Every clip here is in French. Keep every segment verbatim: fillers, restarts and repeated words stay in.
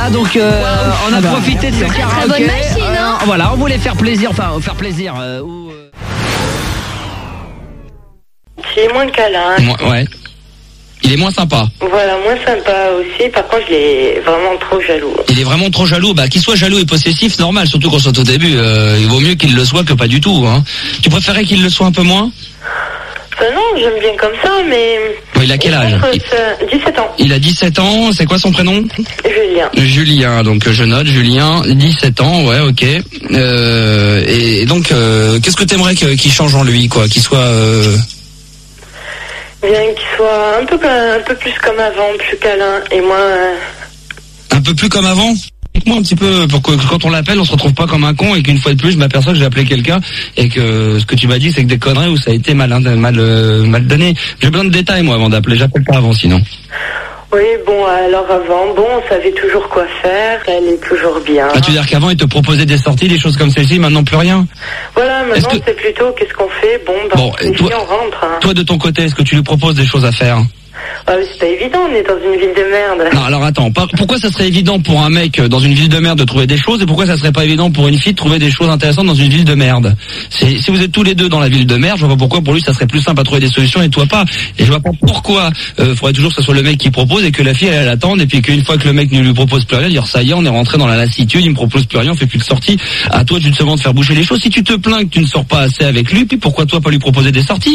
Voilà, donc euh, on a ah bah, profité de ce karaoké. Très bonne machine, hein. euh, Voilà, on voulait faire plaisir, enfin faire plaisir. Euh, ou, euh... C'est moins câlin. Moi, ouais. Il est moins sympa. Voilà, moins sympa aussi. Par contre, il est vraiment trop jaloux. Il est vraiment trop jaloux. Bah, qu'il soit jaloux et possessif, normal, surtout quand c'est au début. Euh, il vaut mieux qu'il le soit que pas du tout. Hein. Tu préférais qu'il le soit un peu moins ? Enfin, non, j'aime bien comme ça, mais... Oui, il a quel âge ? dix-sept ans. Il a dix-sept ans. C'est quoi son prénom ? Julien. Julien. Donc je note Julien, dix-sept ans. Ouais, ok. Euh, et donc, euh, qu'est-ce que t'aimerais qu'il change en lui, quoi ? Qu'il soit... Euh... Bien qu'il soit un peu, un peu plus comme avant, plus câlin et moins... Euh... Un peu plus comme avant ? Explique-moi un petit peu, pour que quand on l'appelle, on se retrouve pas comme un con et qu'une fois de plus, je m'aperçois que j'ai appelé quelqu'un et que ce que tu m'as dit, c'est que des conneries où ça a été mal, mal, mal donné. J'ai besoin de détails, moi, avant d'appeler. J'appelle pas avant, sinon. Oui, bon, alors avant, bon, on savait toujours quoi faire, elle est toujours bien. Ah, tu veux dire qu'avant, il te proposait des sorties, des choses comme celle-ci, maintenant plus rien ? Voilà, maintenant que... c'est plutôt qu'est-ce qu'on fait, bon, bah, bon, et toi, puis on rentre. Hein. Toi, de ton côté, est-ce que tu lui proposes des choses à faire ? Ah, mais c'est pas évident, on est dans une ville de merde. Non, alors attends, pourquoi ça serait évident pour un mec dans une ville de merde de trouver des choses et pourquoi ça serait pas évident pour une fille de trouver des choses intéressantes dans une ville de merde ? C'est, si vous êtes tous les deux dans la ville de merde, je vois pas pourquoi pour lui ça serait plus simple à trouver des solutions et toi pas. Et je vois pas pourquoi euh, faudrait toujours que ce soit le mec qui propose et que la fille elle, elle attende et puis qu'une fois que le mec ne lui propose plus rien, dire ça y est, on est rentré dans la lassitude, il me propose plus rien, on fait plus de sorties. À toi justement de faire bouger les choses. Si tu te plains que tu ne sors pas assez avec lui, puis pourquoi toi pas lui proposer des sorties ?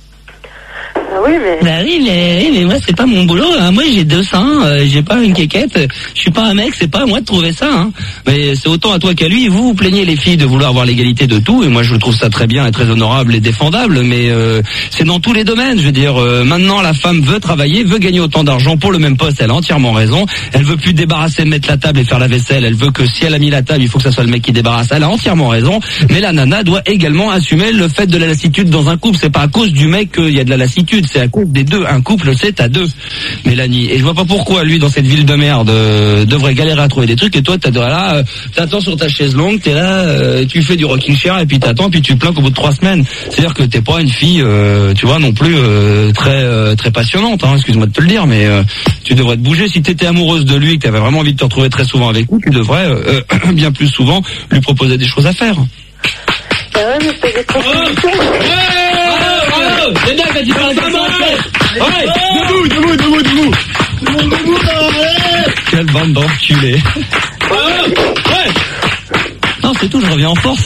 Ah oui, mais... Bah oui, mais, mais moi, c'est pas mon boulot. Hein. Moi, j'ai deux seins, euh, j'ai pas une quéquette. Je suis pas un mec, c'est pas à moi de trouver ça. Hein. Mais c'est autant à toi qu'à lui. Vous, vous plaignez les filles de vouloir avoir l'égalité de tout. Et moi, je trouve ça très bien et très honorable et défendable. Mais euh, c'est dans tous les domaines. Je veux dire, euh, maintenant, la femme veut travailler, veut gagner autant d'argent pour le même poste. Elle a entièrement raison. Elle veut plus débarrasser, mettre la table et faire la vaisselle. Elle veut que si elle a mis la table, il faut que ça soit le mec qui débarrasse. Elle a entièrement raison. Mais la nana doit également assumer le fait de la lassitude dans un couple. C'est pas à cause du mec qu'il y a de la lassitude. C'est à cause des deux. Un couple, c'est à deux, Mélanie. Et je vois pas pourquoi lui, dans cette ville de merde, euh, devrait galérer à trouver des trucs. Et toi, t'as là, euh, t'attends sur ta chaise longue, t'es là, euh, tu fais du rocking chair et puis t'attends, puis tu te plains qu'au bout de trois semaines. C'est-à-dire que t'es pas une fille, euh, tu vois, non plus euh, très euh, très passionnante. Hein, excuse-moi de te le dire, mais euh, tu devrais te bouger. Si t'étais amoureuse de lui, et que t'avais vraiment envie de te retrouver très souvent avec lui, tu devrais euh, euh, bien plus souvent lui proposer des choses à faire. Ah ouais, mais c'est des propositions. C'est bien quand tu parles comme ça. Ouais, debout, debout, debout, debout. Debout, debout, ouais. Quelle bande d'enculés. Ouais. Non, c'est tout, je reviens en force.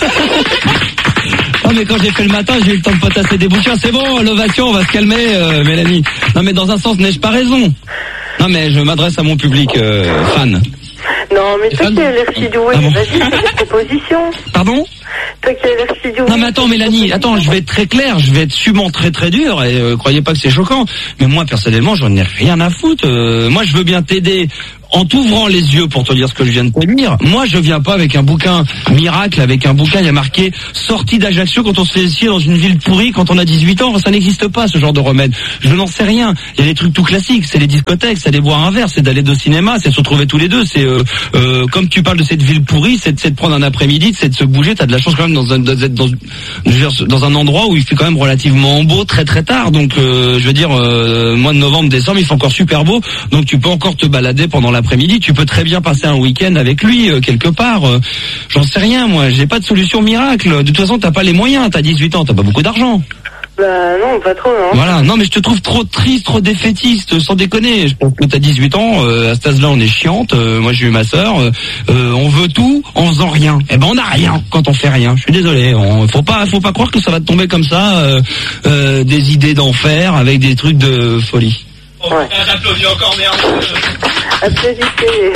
Non, mais quand j'ai fait le matin, j'ai eu le temps de potasser des bouquins. C'est bon, l'ovation, on va se calmer, euh, Mélanie. Non, mais dans un sens, n'ai-je pas raison ? Non, mais je m'adresse à mon public euh, fan. Non, mais toi qui as l'air si doué, Ah bon. vas-y, fais des propositions. Pardon ? Toi qui as l'air si doué. Non mais attends Mélanie, attends, je vais être très clair, je vais être sûrement très très dur et euh, croyez pas que c'est choquant, mais moi personnellement j'en ai rien à foutre. Euh, moi je veux bien t'aider en t'ouvrant les yeux pour te dire ce que je viens de te dire. Moi je viens pas avec un bouquin miracle, avec un bouquin il y a marqué sortie d'Ajaccio quand on se fait essayer dans une ville pourrie quand on a dix-huit ans, ça n'existe pas ce genre de remède. Je n'en sais rien. Il y a des trucs tout classiques, c'est les discothèques, c'est aller boire un verre, c'est d'aller au cinéma, c'est de se retrouver tous les deux, c'est euh, euh, comme tu parles de cette ville pourrie, c'est de, c'est de prendre un après-midi, c'est de se bouger, t'as de la chance quand même dans un d'être dans, dans, dans un endroit où il fait quand même relativement beau très très tard, donc euh, je veux dire euh, mois de novembre, décembre, il fait encore super beau, donc tu peux encore te balader pendant l'après-midi, tu peux très bien passer un week-end avec lui euh, quelque part, euh, j'en sais rien moi, j'ai pas de solution miracle, de toute façon t'as pas les moyens, t'as dix-huit ans, t'as pas beaucoup d'argent. Bah non, pas trop, non. Voilà, non mais je te trouve trop triste, trop défaitiste, sans déconner. Je pense que t'as dix-huit ans, euh, à cet âge-là on est chiante, euh, moi j'ai eu ma sœur, euh, euh, on veut tout en faisant rien. Eh ben on a rien quand on fait rien, je suis désolé. On, faut pas faut pas croire que ça va te tomber comme ça, euh, euh, des idées d'enfer avec des trucs de folie. Ouais. T'applaudis encore, merde. Applaudissez.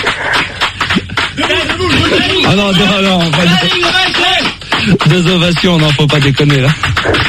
Ah non, non, non, pas du... Deux ovations, non, faut pas déconner là.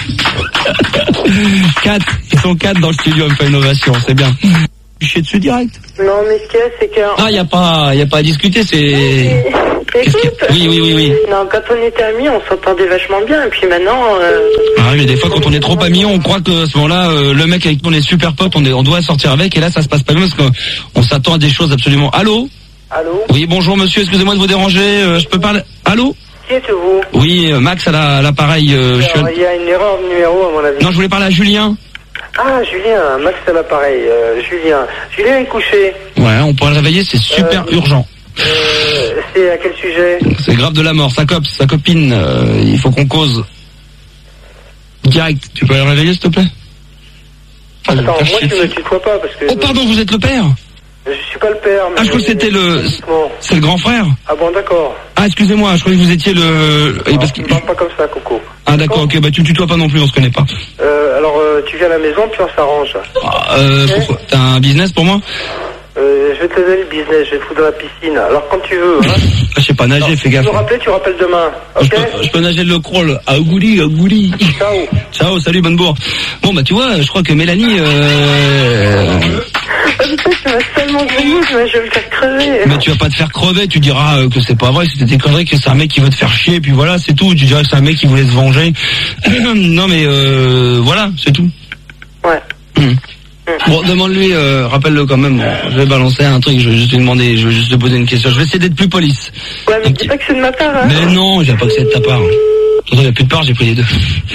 Quatre, ils sont quatre dans le studio, on me fait une ovation, c'est bien. Je suis dessus direct. Non, mais ce qu'il y a, c'est que... Ah, y a pas, y a pas à discuter, c'est... Écoute, oui, oui, oui, oui. Non, quand on était amis, on s'entendait vachement bien, et puis maintenant... Euh... Ah oui, mais des fois, quand on est trop amis, on croit que à ce moment-là, euh, le mec avec qui on est super pote, on, est, on doit sortir avec, et là, ça se passe pas bien, parce qu'on s'attend à des choses absolument... Allô ? Allô ? Oui, bonjour monsieur, excusez-moi de vous déranger, euh, je peux parler... Allô ? Qui êtes-vous ? Oui, euh, Max à la- à l'appareil. Euh, Alors, je... il y a une erreur de numéro, à mon avis. Non, je voulais parler à Julien. Ah, Julien, Max à l'appareil. Euh, Julien. Julien est couché. Ouais, on pourrait le réveiller, c'est super Euh, urgent. Euh, c'est à quel sujet? C'est grave de la mort, sa copse, sa copine, euh, il faut qu'on cause. Direct, tu peux le réveiller s'il te plaît? Enfin, Attends, je vais moi faire tu chier. me tutoies pas parce que... Oh pardon, vous êtes le père? Je suis pas le père, mais... Ah, je crois que c'était le... C'est le grand frère? Ah bon, d'accord. Ah, excusez-moi, je croyais que vous étiez le... Non, Parce que... parle pas comme ça, Coco. Ah d'accord, ok, bah tu me tutoies pas non plus, on se connaît pas. Euh, alors, euh, tu viens à la maison, puis on s'arrange. Ah, euh, Ok. pourquoi? T'as un business pour moi? Euh, je vais te donner le business, je vais te foutre dans la piscine. Alors, quand tu veux, hein. Je sais pas nager, Alors, fais tu gaffe. veux rappeler, tu rappelles demain. Je Ok? peux, je peux nager le crawl à Ougouli, à Ougouli. Ciao. Ciao, salut Bonnebourg. Bon bah tu vois, je crois que Mélanie... Euh... Oh, putain, tu m'as tellement grillé, je vais me faire crever. Mais tu vas pas te faire crever, tu diras euh, que c'est pas vrai, que c'était des conneries, que c'est un mec qui veut te faire chier, puis voilà, c'est tout. Tu diras que c'est un mec qui voulait se venger. Non mais euh, voilà, c'est tout. Ouais. Hum. Bon, demande-lui, euh, rappelle-le quand même. Bon, je vais balancer un truc, je vais juste lui demander, je vais juste te poser une question. Je vais essayer d'être plus police. Ouais, mais Un dis petit- pas que c'est de ma part, hein. Mais non, j'ai pas que c'est de ta part. Attends, il n'y a plus de part, j'ai pris les deux.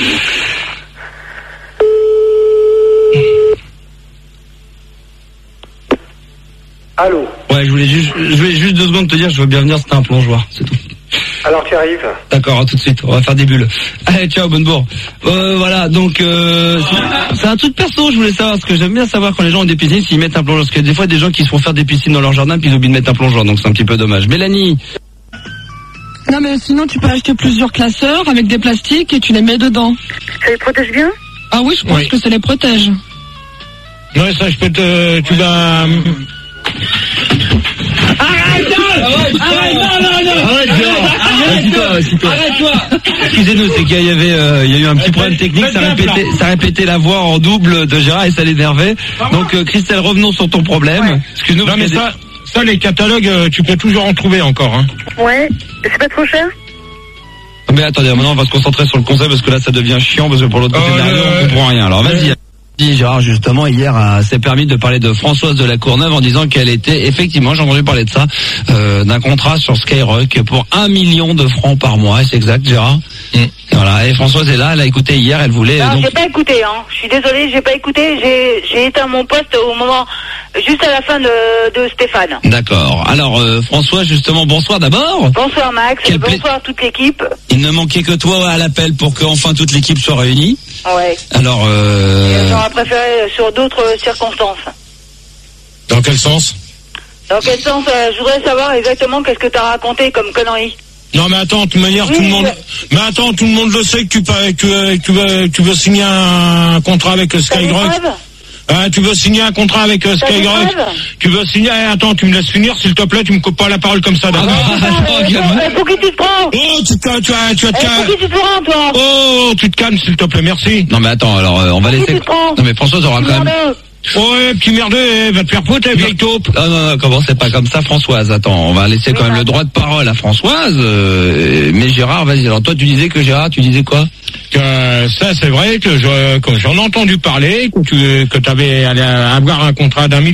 Allô? Ouais, je voulais juste, je voulais juste deux secondes te dire, je veux bien venir, c'était un plongeoir, c'est tout. Alors, tu arrives? D'accord, à tout de suite, on va faire des bulles. Allez, ciao, Bonnebourg. Euh, voilà, donc euh, c'est- c'est un truc perso, je voulais savoir, parce que j'aime bien savoir quand les gens ont des piscines, s'ils mettent un plongeoir, parce que des fois, des gens qui se font faire des piscines dans leur jardin, puis ils oublient de mettre un plongeoir, donc c'est un petit peu dommage. Mélanie, Non mais sinon tu peux acheter plusieurs classeurs avec des plastiques et tu les mets dedans. Ça les protège bien? Ah oui, je pense Oui. que ça les protège. Ouais, ça, je peux te... Tu vas... arrête-toi. Excusez-nous, c'est qu'il y avait, euh, il y a eu un petit problème technique, ça répétait, ça répétait la voix en double de Gérard et ça l'énervait. Donc euh, Christelle, revenons sur ton problème. Excuse-nous. Non, parce mais qu'il y a ça, ça, les catalogues, euh, tu peux toujours en trouver encore, hein. Ouais. Et c'est pas trop cher? des- Mais attendez, maintenant on va se concentrer sur le concept parce que là ça devient chiant parce que pour l'autre côté Oh, de la radio, le- on comprend rien. Alors vas-y. Dis, Gérard, justement, hier, euh, s'est permis de parler de Françoise de la Courneuve en disant qu'elle était, effectivement, j'ai entendu parler de ça, euh, d'un contrat sur Skyrock pour un million de francs par mois. C'est exact, Gérard? Mm. Voilà. Et Françoise est là, elle a écouté hier, elle voulait, Non, donc, j'ai pas écouté, hein. Je suis désolée, j'ai pas écouté. J'ai, j'ai éteint mon poste au moment, juste à la fin de, de Stéphane. d'accord. Alors, euh, François, justement, bonsoir d'abord. Bonsoir Max, Quel pla- bonsoir toute l'équipe. Il ne manquait que toi à l'appel pour qu'enfin toute l'équipe soit réunie. Ouais. Alors, euh, J'aurais préféré sur d'autres circonstances. Dans quel sens? Dans quel sens, euh, je voudrais savoir exactement qu'est-ce que t'as raconté comme connerie. Non, mais attends, de toute manière, tout Oui, le monde... mais- Mais attends, tout le monde le sait que tu, pa- que, euh, tu, veux, tu veux signer un contrat avec euh, T'as des Skyrock. preuves? Hein, tu veux signer un contrat avec euh, T'as des Skyrock. preuves? Tu veux signer... eh, Attends, tu me laisses finir, s'il te plaît, tu me coupes pas la parole comme ça, d'accord? Ah, Putain, non, mais gamin. pour- pour qui tu te prends? Oh, tu te, tu, as- tu, as- Eh, tu, as- pour qui tu te prends, toi? Oh, tu te calmes, s'il te plaît, merci. non mais attends, alors euh, on va Qui laisser. tu te prends? Non mais Françoise aura quand même. Merde. Ouais, petit merdeux, eh, va te faire foutre, eh, vieille taupe. Non, non, non, comment c'est pas comme ça, Françoise. Attends, on va laisser quand Oui, même bah. le droit de parole à Françoise. euh, mais Gérard, vas-y. Alors toi, tu disais que Gérard, tu disais quoi? Que ça, c'est vrai que je- que j'en ai entendu parler, que tu que avais à avoir un contrat d'un million.